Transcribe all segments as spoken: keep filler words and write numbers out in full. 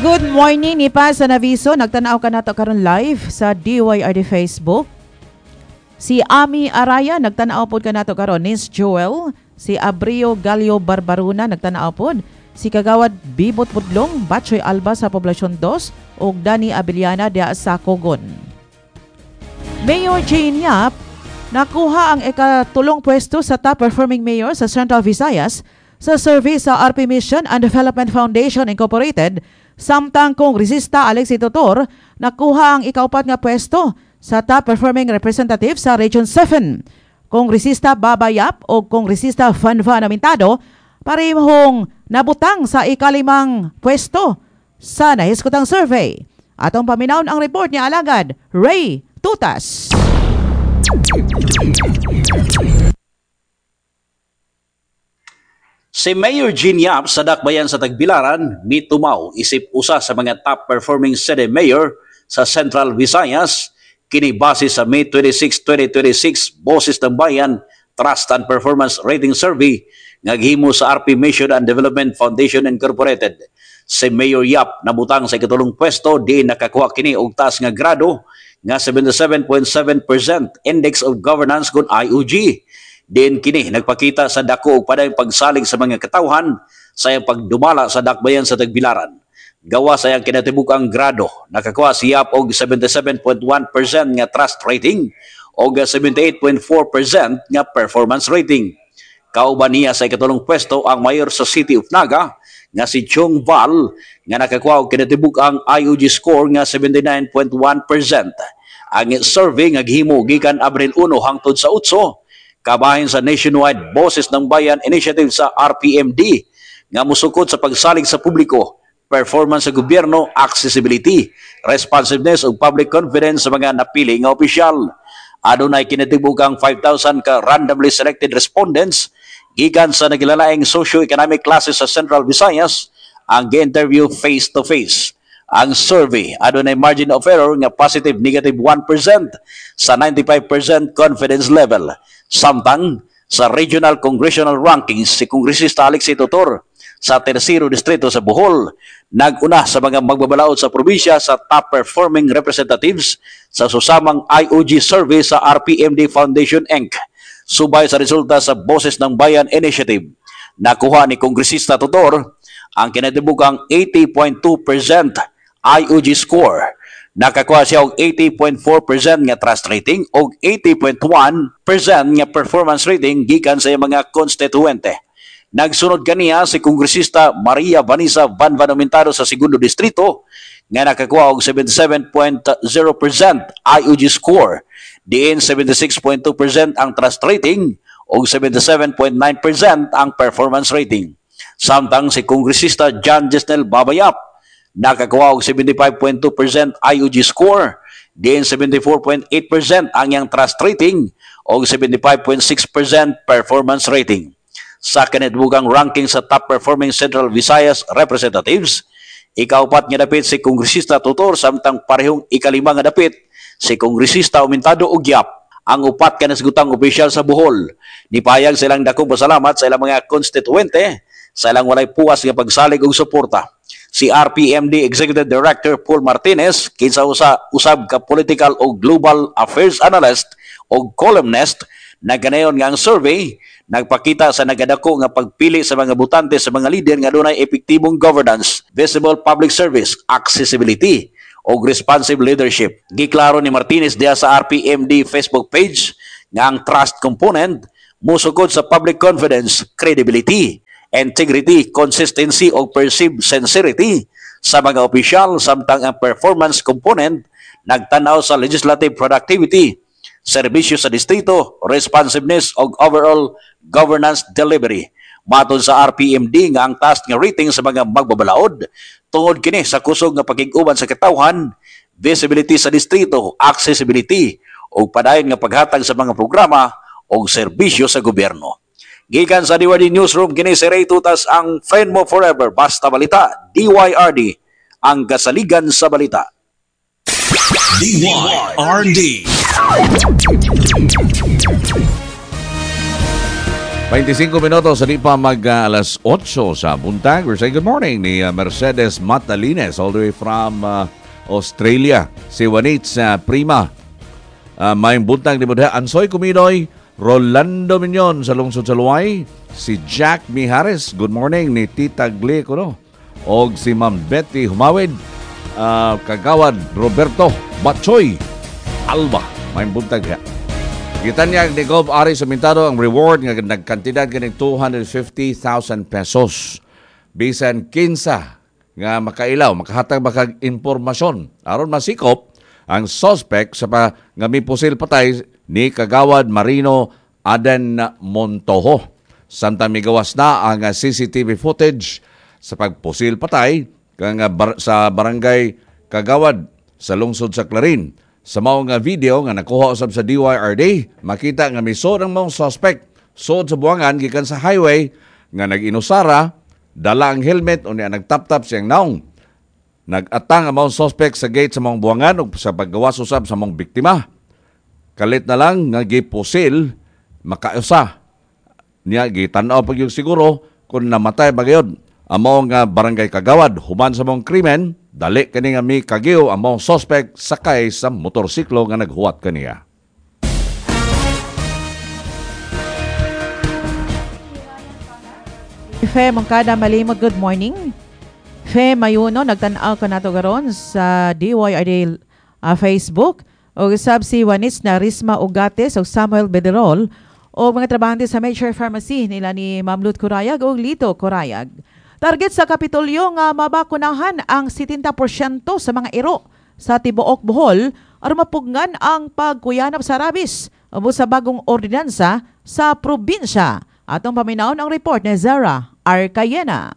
Good morning, Nipa sa Naviso. Nagtanaw ka na to karon live sa D Y R D Facebook. Si Ami Araya, nagtanaw po ka na to karon. Nis Joel, si Abrio Galio Barbaruna, nagtanaw po. Si Kagawad Bibot Budlong, Batchoy Alba sa Poblasyon two, ug Dani Abiliana dia sa Cogon. Mayor Jane Yap, nakuha ang ikatulong pwesto sa top performing mayor sa Central Visayas sa survey sa R P Mission and Development Foundation Incorporated. Samtang Kongresista Alexie Tutor, nakuha ang ikaupat nga pwesto sa top performing representative sa Region seven. Kongresista Baba Yap o Kongresista Fanfa Namintado, parehong nabutang sa ikalimang pwesto sa nahiskutang survey. Atong paminawon ang report ni Alagad Ray Tutas. Si Mayor Jean Yap sa dakbayan sa Tagbilaran, mitumaw isip usa sa mga top performing city mayor sa Central Visayas, kini base sa May twenty-sixth, twenty twenty-six Boses ng Bayan Trust and Performance Rating Survey nga gihimo sa R P Mission and Development Foundation Incorporated. Si Mayor Yap nabutang sa ikatulong pwesto di nakakuha kini og taas nga grado nga seventy-seven point seven percent Index of Governance kun I O G. Din kini nagpakita sa dako og padayong pagsalig sa mga katawhan sa iyang pagdumala sa dakbayan sa Tagbilaran. Gawa sa iyang kinatibuk-ang grado, nakakuha si Yap og seventy-seven point one percent nga trust rating o seventy-eight point four percent nga performance rating. Kauban niya sa ikatulong pwesto ang mayor sa City of Naga nga si Chong Val nga nakakuha og kinatibuk-ang I O G score nga seventy-nine point one percent. Ang survey nga gihimo gikan Abril one hangtod sa eight, kabahin sa nationwide Boses ng Bayan Initiative sa R P M D nga musukod sa pagsalig sa publiko, performance sa gobyerno, accessibility, responsiveness ug public confidence sa mga napili nga opisyal. Adunay kinatibuk-ang five thousand ka randomly selected respondents gikan sa nagilalaing socio-economic classes sa Central Visayas ang gi-interview face-to-face. Ang survey adunay margin of error nga positive negative one percent sa ninety-five percent confidence level. Samtang sa regional congressional rankings, si Kongresista Alexie Tutor sa Tercero Distrito sa Bohol nag-una sa mga magbabalaod sa probinsya sa top performing representatives sa susamang I O G survey sa R P M D Foundation Incorporated. Subay sa resulta sa Boses ng Bayan Initiative, nakuha ni Kongresista Tutor ang kinatibuk-ang eighty point two percent I O G score. Nakakuha siya og eighty point four percent nga trust rating og eighty point one percent nga performance rating gikan sa mga konstituente. Nagsunod kaniya si Kongresista Maria Vanessa Van Vanomintado sa Segundo Distrito nga nakakuha og seventy-seven point zero percent I O G score. Diin seventy-six point two percent ang trust rating og seventy-seven point nine percent ang performance rating. Samtang si Kongresista John Jesnel Babayap nakakuha og seventy-five point two percent I O G score, din seventy-four point eight percent ang iyang trust rating o seventy-five point six percent performance rating. Sa kanatibuk-ang ranking sa top performing Central Visayas representatives, ikaupat nga dapit si Kongresista Tutor, samtang parehong ikalima nga dapit si Kongresista Umintado og Yap. Ang upat ka nasgutang opisyal sa Bohol, nipayag silang dakong pasalamat sa ilang mga konstituente sa ilang walay puwas nga pagsalig og suporta. Si R P M D Executive Director Paul Martinez, kinsa usa usab ka political o global affairs analyst o columnist, nagkanayon nga ang survey nagpakita sa nagadako nga pagpili sa mga butante sa mga leader nga dunay epektibong governance, visible public service, accessibility o responsive leadership. Giklaro ni Martinez diha sa R P M D Facebook page nga ang trust component musukod sa public confidence, credibility, integrity, consistency o perceived sincerity sa mga opisyal, samtang ang performance component nagtanaw sa legislative productivity, serbisyo sa distrito, responsiveness o overall governance delivery. Matod sa R P M D nga ang taas nga rating sa mga magbabalaod tungod kini sa kusog nga pakig-uban sa katawhan, visibility sa distrito, accessibility o padayon nga paghatag sa mga programa o serbisyo sa gobyerno. Gikan sa D Y R D Newsroom, kini si Ray Tutas, ang friend mo forever. Basta balita, D Y R D, ang kasaligan sa balita. D Y R D. twenty-five minutos sa di pa mag uh, alas otso sa buntag. We're saying good morning ni uh, Mercedes Matalines all the way from uh, Australia. Si Wanitz uh, Prima. Uh, may buntag ni Budhe. Ansoy Kumidoy, Rolando Mignon sa lungsod sa Luway. Si Jack Mihares, good morning ni Tita Glee Kuno. Og si Ma'am Betty Humawid. Uh, Kagawad Roberto Batchoy Alba. May buntag niya. Kita niya ni Gov Ari Sumintado ang reward nga nagkantidad ganing two hundred fifty thousand pesos. Bisan kinsa nga makailaw, makahatag bakag impormasyon. Aron masikop ang suspect sa pa nga mipusil patay ni Kagawad Marino Aden Montoho. Samtang migawas na ang C C T V footage sa pagpusil patay kang bar- sa barangay Kagawad sa lungsod sa Clarin. Sa mao nga video nga nakuha usab sa D Y R D, makita nga misod ang mga suspect. Sod sa buwangan gikan sa highway nga nag-inusara, dala ang helmet o niya nagtap-tap siyang naong. Nag-atang ang mga suspect sa gate sa mga buwangan o sa paggawas usab sa mga biktima. Kalit na lang nga gipusil, makausa. Niya gitanaw pag yung siguro kung namatay ba gayon. Ang mga barangay Kagawad, human sa mga krimen, dali kani nga mi kagiyo ang mga suspect sakay sa motorsiklo nga naghuwat kaniya. Fe Mongkada Malimot, good morning. Fe Mayuno, nagtanaw ka nato garon sa D Y R D uh, Facebook. O sab si Wanis na Risma Ugates o Samuel Bederol o mga trabahante sa Major Pharmacy nila ni Ma'am Lut Corayag o Lito Corayag. Target sa Kapitolyo nga mabakunahan ang seventy percent sa mga iro sa tibuok Bohol aron mapugnan ang pagkuyanap sa rabis abo sa bagong ordinansa sa probinsya. Atong paminaon ang report ni Zara Arcayena.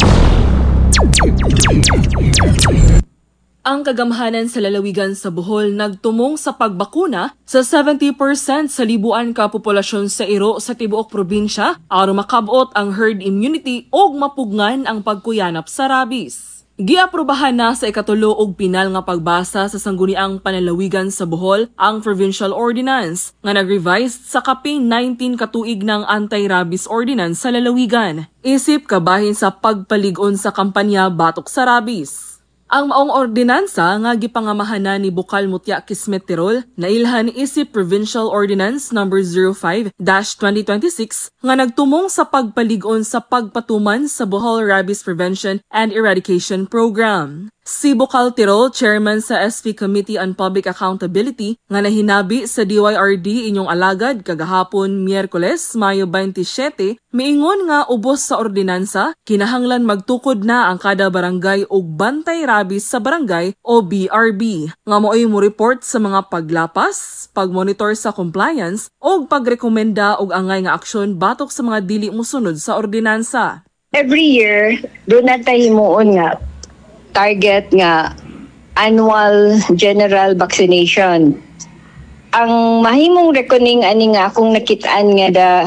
Ang kagamhanan sa lalawigan sa Bohol nagtumong sa pagbakuna sa seventy percent sa libuan ka populasyon sa iro sa tibuok probinsya aron makabot ang herd immunity o mapugngan ang pagkuyanap sa rabis. Giaprobahan na sa ikatulo og pinal nga pagbasa sa sangguniang panlalawigan sa Bohol ang provincial ordinance nga nag-revised sa kaping nineteen katuig ng anti-rabies ordinance sa lalawigan. Isip kabahin sa pagpalig-on sa kampanya batok sa rabies. Ang maong ordinansa nga gipangamahanan ni Bukal Mutya Kismet Tirol na ilhan isip Provincial Ordinance number zero five dash twenty twenty-six nga nagtumong sa pagpalig-on sa pagpatuman sa Bohol Rabies Prevention and Eradication Program. Si Bukal Tirol, chairman sa S P Committee on Public Accountability, nga nahinabi sa D Y R D inyong alagad kagahapon Miyerkules, Mayo twenty-seven, miingon nga ubos sa ordinansa, kinahanglan magtukod na ang kada barangay og bantay rabies sa barangay o B R B. Nga mo'y mo report sa mga paglapas, pagmonitor sa compliance, o pagrekomenda og angay nga aksyon batok sa mga dili mosunod sa ordinansa. Every year, doon na tayo himuon nga target nga annual general vaccination. Ang mahimong reckoning ani nga akong nakitaan nga the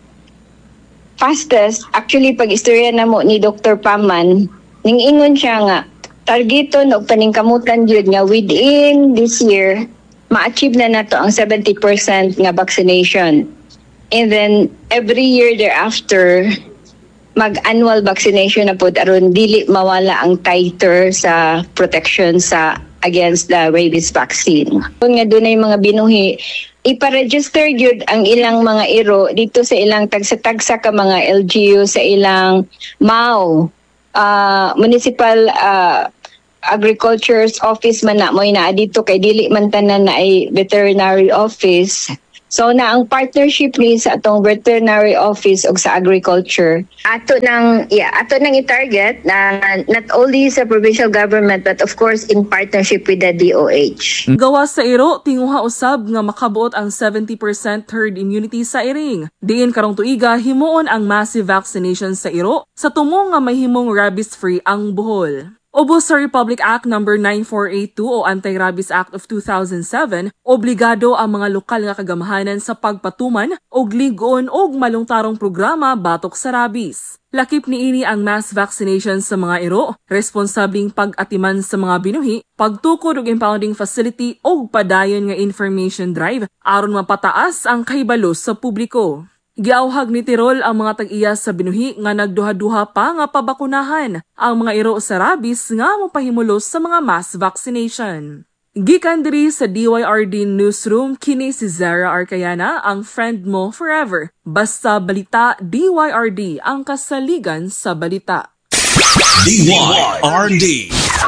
fastest, actually pag istorya na mo ni Doctor Paman, ning ingon siya nga targeton og paningkamutan jud nga within this year ma-achieve na nato ang seventy percent nga vaccination. And then every year thereafter mag-annual vaccination na po aron dili mawala ang titer sa protection sa against the rabies vaccine. Kung nga doon ay mga binuhi, iparegister yun ang ilang mga iro dito sa ilang tagsa-tagsa ka mga L G U sa ilang M A O, uh, Municipal uh, Agriculture's Office man na mo na dito kay dili man tanan na ay veterinary office. So na ang partnership ni sa atong veterinary office o sa agriculture ato nang yeah ato nang i-target na not only sa provincial government but of course in partnership with the D O H. Gawas sa iro tinguha usab nga makabuot ang seventy percent herd immunity sa iring. Diin karong tuiga himuon ang massive vaccination sa iro sa tumo nga may himong rabies free ang Bohol. Ubos sa Republic Act number nine four eight two o Anti-Rabies Act of two thousand seven, obligado ang mga lokal nga kagamahanan sa pagpatuman og lig-on og malungtarong programa batok sa rabies. Lakip niini ang mass vaccination sa mga iro, responsabling pag-atiman sa mga binuhi, pagtukod og impounding facility og padayon nga information drive aron mapataas ang kahibalo sa publiko. Giawhag ni Tirol ang mga tag-iya sa binuhi nga nagduha-duha pa nga pabakunahan ang mga iro sa rabies nga mopahimulos sa mga mass vaccination. Gikan diri sa D Y R D Newsroom, kini si Zara Arcayana, ang friend mo forever. Basta balita, D Y R D ang kasaligan sa balita. D Y R D.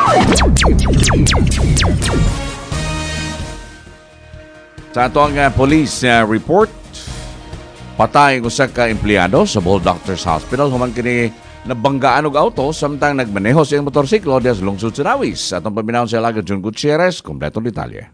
Sa ato ang uh, police uh, report, patay ang usa ka empleyado sa Bohol Doctors Hospital human kini nabanggaan og auto samtang nagmaneho sa iyang motorsiklo diha sa lungsod sa Dawis. Atong paminawon sa Alagad John Gutierrez, kompletong detalye.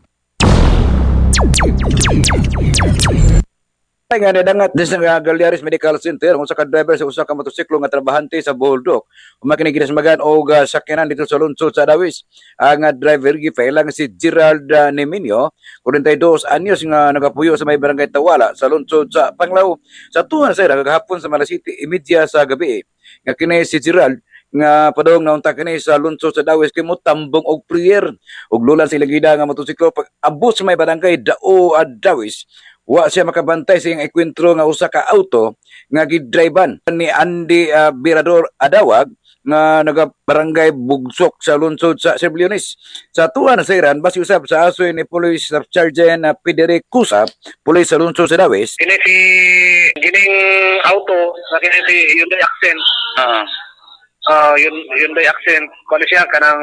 Ay nga nadangat din sa Galyaris Medical Center kung sa ka-driver sa usa ka motorsiklo nga trabahante sa Bohol Doc. Umakinig ginasmagan og uh, sakyanan dito sa lungsod sa Dawis. Ang uh, driver gifailang si Gerald uh, Neminio, forty-two anyos nga nagapuyo sa may barangay Tawala sa lungsod sa Panglao. Sa tuwan sa kagahapon sa Malasiti, imedya sa gabi. Nga kini si Gerald nga padong naunta kini sa lungsod sa Dawis kay mo tambong og prayer ug lulan sila gida nga motorsiklo pag abot sa may barangay Dao at Dawis. Wa siya makabantay sa iyang ikwentro nga usa ka auto nga gidriban ni Andy uh, Birador Adawag nga naga barangay Bugsok sa lungsod sa Sibleones. Sa tuwa na sayran basi usab sa asoy ni Police Sergeant uh, Federic Kusap, Police sa lungsod sa Dawis. Kini si gining auto na kini si Hyundai Accent. Ah. Uh, yun Hyundai Accent kuno siya kanang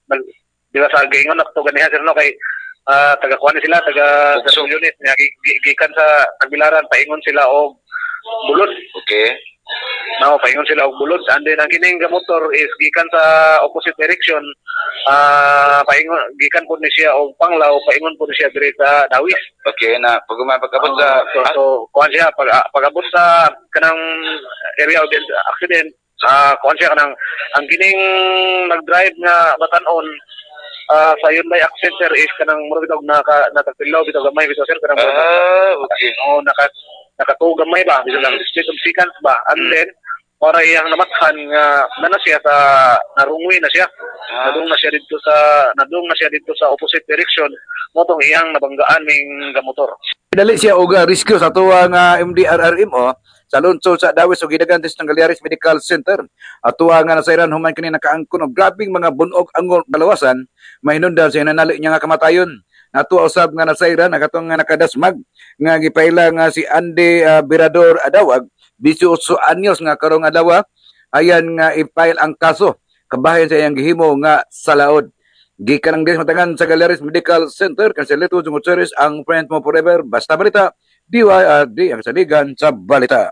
di ba sa gingon nakto ganiha sir no kay uh, taga kuan sila taga sa unit nga gikan sa Tagbilaran paingon sila og bulod. Okay. No, paingon sila og bulod and then ang kining motor is gikan sa opposite direction. Ah, uh, paingon gikan po ni siya og Panglao, paingon po ni siya diri sa Dawis. Okay na pag pagabot sa so, so kuan siya pag pagabot sa kanang area of accident. Ah, uh, kuan siya kanang ang kining nag-drive nga batan-on uh, sa Hyundai Accent sir is kanang mura bitog naka nakatilaw bitog gamay bitog sir kanang ah, okay. Oh, naka nakatuog gamay ba bitog lang split of seconds ba and hmm. then para iyang namathan nga nana siya sa narungwi na siya. Ah. Nadung na siya dito sa nadung na siya dito sa opposite direction motong iyang nabanggaan ning gamotor. Dali siya og uh, rescue sa tuwa nga M D R R M o sa lungsod sa Dawis ug gidagantes ng Galyaris Medical Center. Atuwa nga nasayran human kini nakaangkon og grabing mga bunog angol balawasan mahinungdan sa nanali niya nga kamatayon. Natuwa usab nga nasayran nakatong nga nakadasmag nga gipaila nga si Andy uh, Birador Adawag, twenty-eight anyos nga karong adlaw ayan nga i-file ang kaso kabahin sa iyang gihimo nga salaod. Gikan ang des matangan sa Galyaris Medical Center Kanselito Gutierrez ang friend mo forever basta balita D Y R D ang saligan sa balita.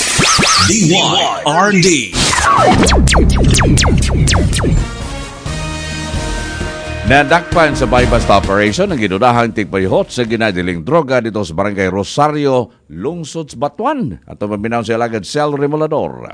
D Y R D. Nadakpan sa bypass operation ang ginudahang tigpayhot sa ginadiling droga dito sa Barangay Rosario, lungsod sa Batuan. At maminaw sa Alagad Cel Remolador.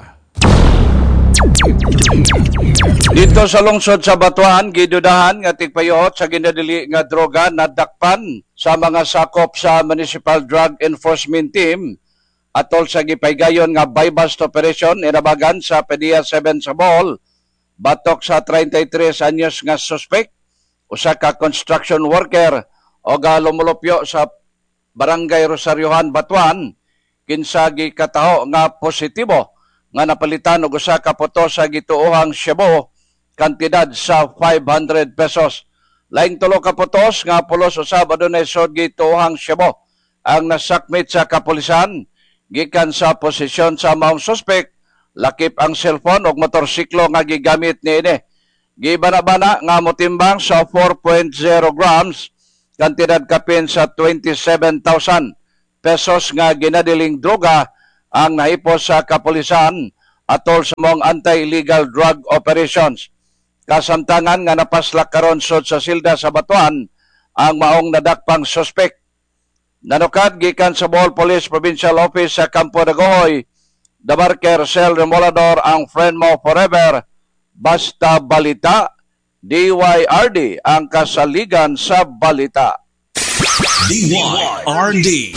Dito sa lungsod sa Batuan, gidudahan nga tigpayhot sa ginadili nga droga nadakpan sa mga sakop sa Municipal Drug Enforcement Team atol sa gipaygayon nga bypass operation inabagan sa P D E A seven sa Bohol. Batok sa thirty-three anyos nga suspect, usa ka construction worker o lumulupyo sa Barangay Rosariohan, Batuan, kinsa gikataho nga positibo nga napalitan og usa ka poto sa gituohang shabu kantidad sa five hundred pesos. Laing tulo ka putos nga pulos usab adunay sod gituohang shabu ang nasakmit sa kapulisan gikan sa posisyon sa maong suspect. Lakip ang cellphone og motorsiklo nga gigamit niini. Gibana-bana nga motimbang sa four point zero grams kantidad kapin sa twenty-seven thousand pesos nga ginadiling droga ang nahipos sa kapulisan atol sa mong anti-illegal drug operations. Kasamtangan nga napaslak karon sod sa silda sa Batuan ang maong nadakpang suspect. Nanukad gikan sa Bohol Police Provincial Office sa Campo de Gohoy, Dabarker Cel Remolador ang friend mo forever. Basta balita, D Y R D ang kasaligan sa balita. D Y R D.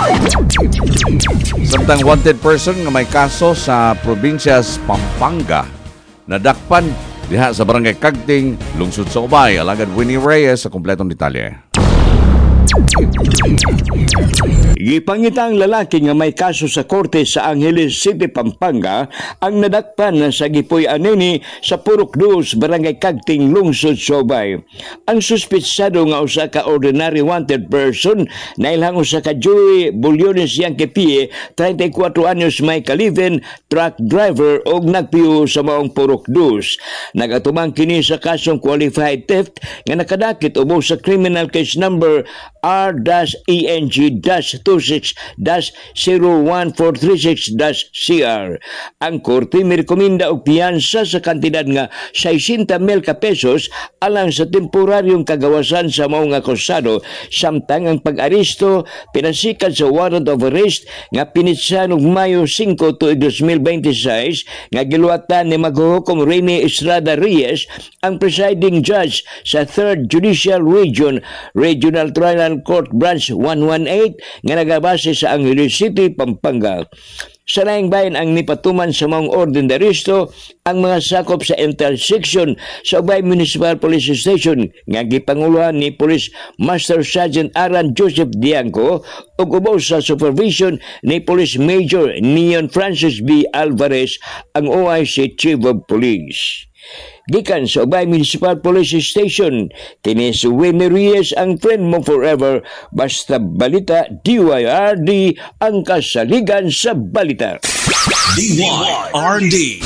Samtang wanted person nga may kaso sa probinsyas Pampanga nadakpan diha sa Barangay Kagting, lungsod sa Ubay. Alagad Winnie Reyes sa kompletong detalye. Gipangita ang lalaki nga may kaso sa korte sa Angeles City, Pampanga ang nadakpan sa gipoy anini sa Purok dos, Barangay Kagting, Lungsod, Sobay. Ang suspitsado nga usa ka ordinary wanted person na ilang usa ka Joey Bulyones Yankee P. thirty-four anyos may kaliven, truck driver og nagpiyo sa maong Purok dos. Nagatumang kini sa kasong qualified theft nga nakadakit ubos sa criminal case number R E N G two six zero one four three six C R. Ang korte mirekomenda og piyansa sa kantidad nga sixty mil ka pesos alang sa temporaryong kagawasan sa maong akusado, samtang ang pag-aresto pinasikat sa warrant of arrest nga pinitsa og Mayo five tuig twenty twenty-six nga giluwatan ni maghuhukom Rene Estrada Reyes, ang presiding judge sa third Judicial Region Regional Trial Court Branch one eighteen nga nagabase sa Angeles City, Pampanga. Sa laing bayan ang nipatuman sa mga orden de aresto ang mga sakop sa intersection sa Ubay Municipal Police Station nga gipanguluhan ni Police Master Sergeant Aran Joseph Dianco ug ubos sa supervision ni Police Major Neon Francis B. Alvarez, ang O I C Chief of Police. Gikan sa Ubay Municipal Police Station, kini si Winnie Reyes, ang friend mo forever. Basta balita, D Y R D, ang kasaligan sa balita. D Y R D.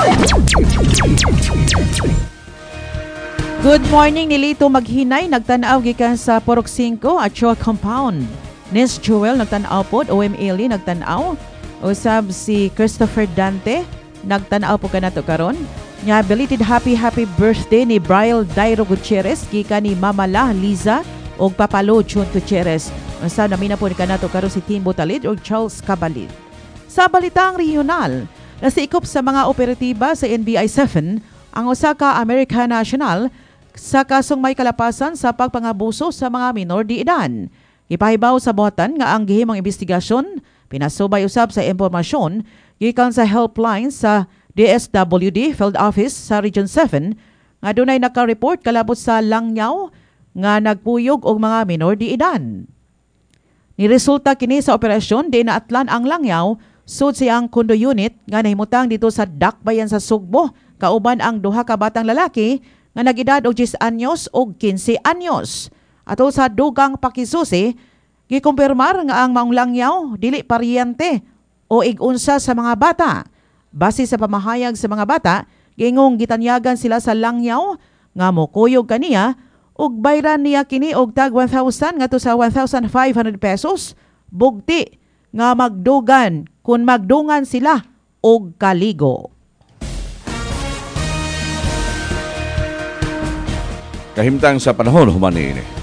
Good morning, Nilito Maghinay, nagtanaw gikan sa Purok five at Chua Compound. Nis Joel nagtanaw pod, O M Eli nagtanaw, usab si Christopher Dante nagtanaw po kanato karon. Nga belated happy happy birthday ni Brian Dairo Gutierrez gikan ni Mama La Liza og Papalo Chun Gutierrez. Unsa namina po ni kanato karon si Timbo Talid og Charles Cabalid. Sa balitang regional, nasiikop sa mga operatiba sa N B I seven ang usa ka American national sa kasong may kalapasan sa pagpangabuso sa mga minor de edad. Ipahibaw sa buhatan nga ang gihimong investigasyon pinasubay usab sa impormasyon gikan sa helpline sa D S W D Field Office sa Region seven nga dunay naka-report kalabot sa langyaw nga nagpuyog og mga minor de edad. Niresulta kini sa operasyon di naatlan ang langyaw sud siyang condo unit nga nahimutang dito sa Dakbayan sa Sugbo, kauban ang duha ka batang lalaki nga nag-edad og ten anyos og fifteen anyos. Atol sa dugang pakisusi, gikumpirmar nga ang maong langyaw dili paryente o igunsa sa mga bata. Base sa pamahayag sa mga bata, gingong gitanyagan sila sa langyaw nga mokuyog kaniya ug bayran niya kini og tag one thousand ngadto sa one thousand five hundred pesos, bugti nga magdugan kung magdungan sila og kaligo. Kahimtang sa panahon human ini.